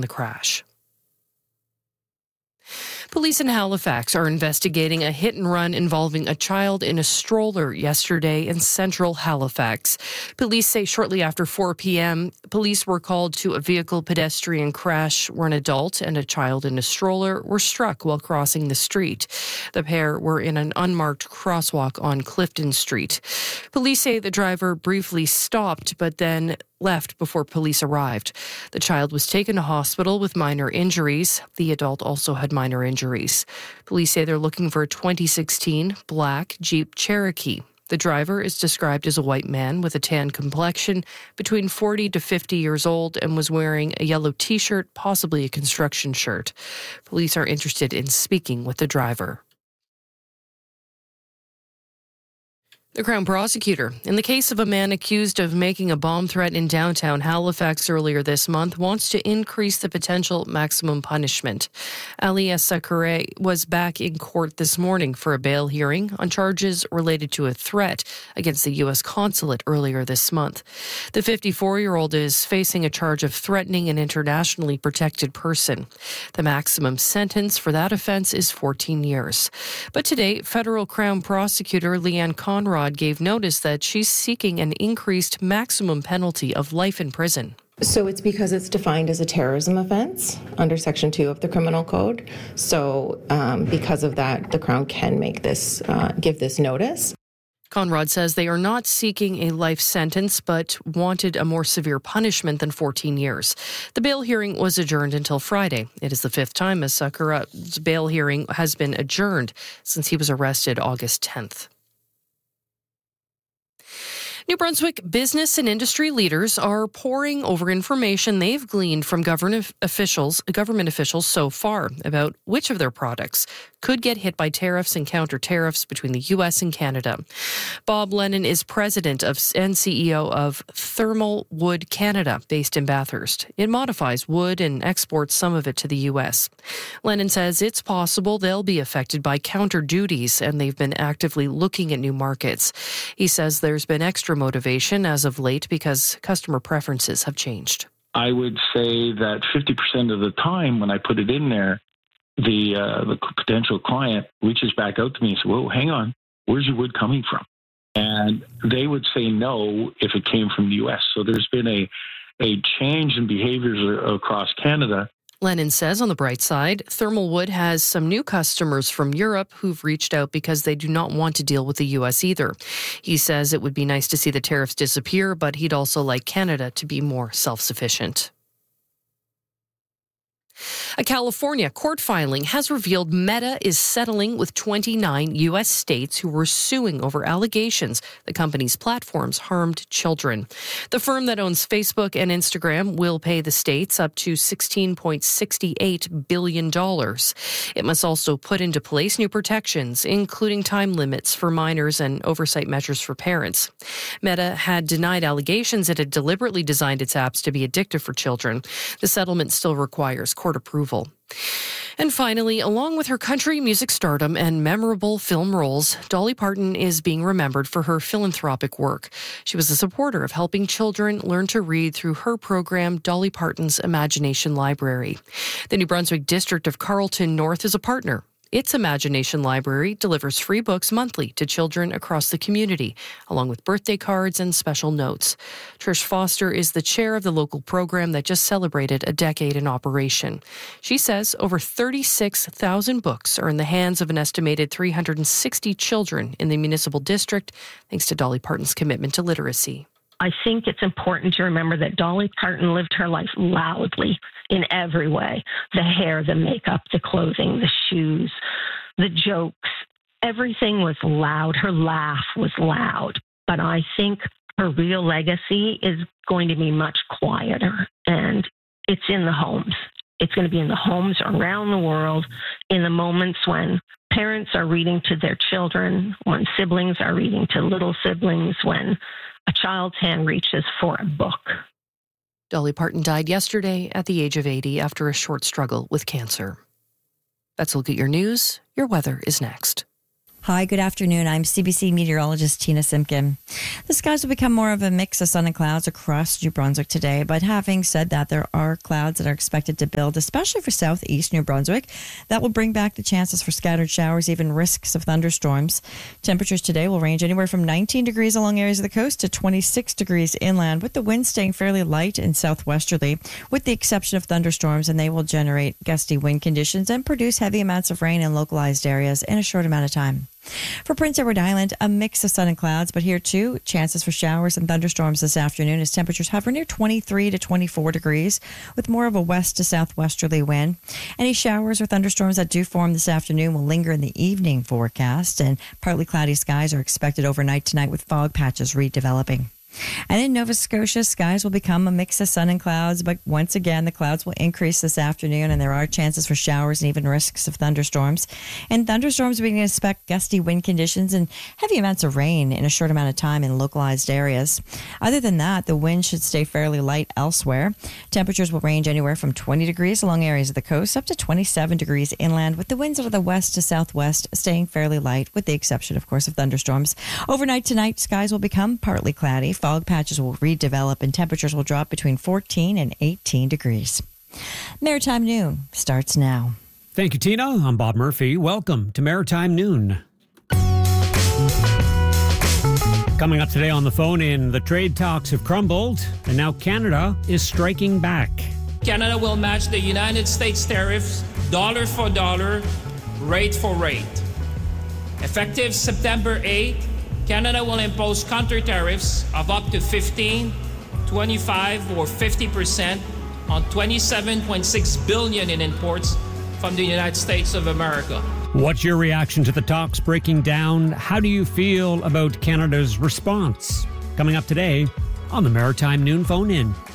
the crash. Police in Halifax are investigating a hit-and-run involving a child in a stroller yesterday in central Halifax. Police say shortly after 4 p.m., police were called to a vehicle-pedestrian crash where an adult and a child in a stroller were struck while crossing the street. The pair were in an unmarked crosswalk on Clifton Street. Police say the driver briefly stopped, but then left before police arrived. The child was taken to hospital with minor injuries. The adult also had minor injuries. Police say they're looking for a 2016 black Jeep Cherokee. The driver is described as a white man with a tan complexion, between 40 to 50 years old, and was wearing a yellow T-shirt, possibly a construction shirt. Police are interested in speaking with the driver. The Crown Prosecutor, in the case of a man accused of making a bomb threat in downtown Halifax earlier this month, wants to increase the potential maximum punishment. Ali Sakare was back in court this morning for a bail hearing on charges related to a threat against the U.S. consulate earlier this month. The 54-year-old is facing a charge of threatening an internationally protected person. The maximum sentence for that offense is 14 years. But today, federal Crown Prosecutor Leanne Conrad gave notice that she's seeking an increased maximum penalty of life in prison. So it's because it's defined as a terrorism offense under Section 2 of the Criminal Code. So because of that, the Crown can make this, give this notice. Conrad says they are not seeking a life sentence, but wanted a more severe punishment than 14 years. The bail hearing was adjourned until Friday. It is the fifth time a Sakura's bail hearing has been adjourned since he was arrested August 10th. New Brunswick business and industry leaders are poring over information they've gleaned from government officials so far about which of their products could get hit by tariffs and counter tariffs between the U.S. and Canada. Bob Lennon is president and CEO of Thermal Wood Canada, based in Bathurst. It modifies wood and exports some of it to the U.S. Lennon says it's possible they'll be affected by counter duties, and they've been actively looking at new markets. He says there's been extra motivation as of late because customer preferences have changed. I would say that 50% of the time when I put it in there, the potential client reaches back out to me and says, whoa, hang on, where's your wood coming from? And they would say no if it came from the U.S. So there's been a change in behaviors across Canada. Lennon says on the bright side, Thermal Wood has some new customers from Europe who've reached out because they do not want to deal with the U.S. either. He says it would be nice to see the tariffs disappear, but he'd also like Canada to be more self-sufficient. A California court filing has revealed Meta is settling with 29 U.S. states who were suing over allegations the company's platforms harmed children. The firm that owns Facebook and Instagram will pay the states up to $16.68 billion. It must also put into place new protections, including time limits for minors and oversight measures for parents. Meta had denied allegations it had deliberately designed its apps to be addictive for children. The settlement still requires court approval. And finally, along with her country music stardom and memorable film roles, Dolly Parton is being remembered for her philanthropic work. She was a supporter of helping children learn to read through her program, Dolly Parton's Imagination Library. The New Brunswick District of Carlton North is a partner. Its Imagination Library delivers free books monthly to children across the community, along with birthday cards and special notes. Trish Foster is the chair of the local program that just celebrated a decade in operation. She says over 36,000 books are in the hands of an estimated 360 children in the municipal district, thanks to Dolly Parton's commitment to literacy. I think it's important to remember that Dolly Parton lived her life loudly in every way. The hair, the makeup, the clothing, the shoes, the jokes, everything was loud. Her laugh was loud. But I think her real legacy is going to be much quieter, and it's in the homes. It's going to be in the homes around the world, in the moments when parents are reading to their children, when siblings are reading to little siblings, when a child's hand reaches for a book. Dolly Parton died yesterday at the age of 80 after a short struggle with cancer. That's a look at your news. Your weather is next. Hi, good afternoon. I'm CBC meteorologist Tina Simpkin. The skies will become more of a mix of sun and clouds across New Brunswick today, but having said that, there are clouds that are expected to build, especially for southeast New Brunswick. That will bring back the chances for scattered showers, even risks of thunderstorms. Temperatures today will range anywhere from 19 degrees along areas of the coast to 26 degrees inland, with the wind staying fairly light and southwesterly, with the exception of thunderstorms, and they will generate gusty wind conditions and produce heavy amounts of rain in localized areas in a short amount of time. For Prince Edward Island, a mix of sun and clouds, but here too, chances for showers and thunderstorms this afternoon as temperatures hover near 23 to 24 degrees with more of a west to southwesterly wind. Any showers or thunderstorms that do form this afternoon will linger in the evening forecast, and partly cloudy skies are expected overnight tonight with fog patches redeveloping. And in Nova Scotia, skies will become a mix of sun and clouds, but once again, the clouds will increase this afternoon, and there are chances for showers and even risks of thunderstorms. And thunderstorms, we can expect gusty wind conditions and heavy amounts of rain in a short amount of time in localized areas. Other than that, the wind should stay fairly light elsewhere. Temperatures will range anywhere from 20 degrees along areas of the coast up to 27 degrees inland, with the winds out of the west to southwest staying fairly light, with the exception, of course, of thunderstorms. Overnight tonight, skies will become partly cloudy. Fog patches will redevelop and temperatures will drop between 14 and 18 degrees. Maritime Noon starts now. Thank you, Tina. I'm Bob Murphy. Welcome to Maritime Noon. Coming up today on the phone in, the trade talks have crumbled and now Canada is striking back. Canada will match the United States tariffs dollar for dollar, rate for rate. Effective September 8th, Canada will impose counter tariffs of up to 15, 25, or 50% on $27.6 billion in imports from the United States of America. What's your reaction to the talks breaking down? How do you feel about Canada's response? Coming up today on the Maritime Noon Phone-In.